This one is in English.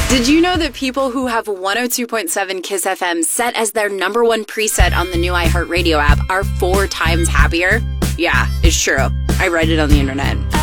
Did you know that people who have 102.7 KISS FM set as their number one preset on the new iHeartRadio app are 4 times happier? Yeah, it's true. I read it on the internet.